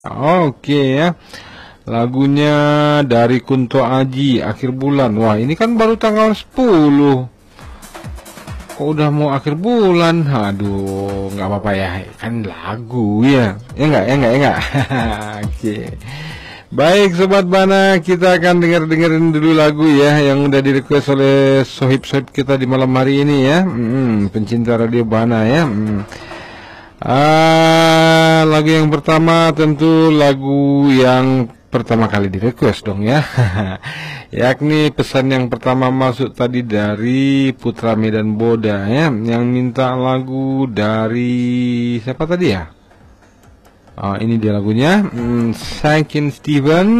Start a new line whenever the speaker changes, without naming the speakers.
Oke ya. Lagunya dari Kunto Aji, Akhir Bulan. Wah, ini kan baru tanggal 10. Kok udah mau akhir bulan? Aduh, nggak apa-apa ya. Kan lagu ya. Ya enggak. Oke. Baik Sobat Bana, kita akan dengerin dulu lagu ya yang udah direquest oleh sohib-sohib kita di malam hari ini ya. Pencinta Radio Bana ya. Lagu yang pertama tentu lagu yang pertama kali direquest dong ya. Yakni pesan yang pertama masuk tadi dari Putra Medan Boda ya, yang minta lagu dari siapa tadi ya? Ini dia lagunya, Shankin Steven.